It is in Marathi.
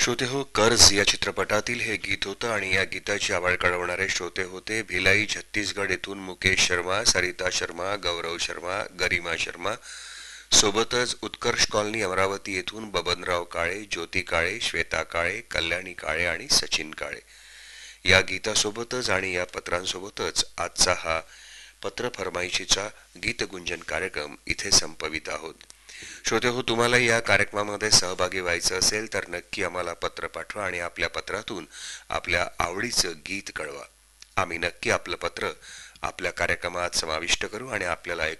श्रोते हो, कर्ज या चित्रपटातील हे गीत होतं आणि या गीताची आवड कळवणारे श्रोते होते भिलाई छत्तीसगड येथून मुकेश शर्मा, सरिता शर्मा, गौरव शर्मा, गरिमा शर्मा. सोबतच उत्कर्ष कॉलनी अमरावती येथून बबनराव काळे, ज्योती काळे, श्वेता काळे, कल्याणी काळे आणि सचिन काळे. या गीतासोबतच आणि या पत्रांसोबतच आजचा हा पत्र फरमाईशीचा गीतगुंजन कार्यक्रम इथे संपवित आहोत. श्रोते हो, तुम्हाला या कार्यक्रमामध्ये सहभागी व्हायचं असेल तर नक्की आम्हाला पत्र पाठवा आणि आपल्या पत्रातून आपल्या आवडीचं गीत कळवा. आम्ही नक्की आपलं पत्र आपल्या कार्यक्रमात समाविष्ट करू आणि आपल्याला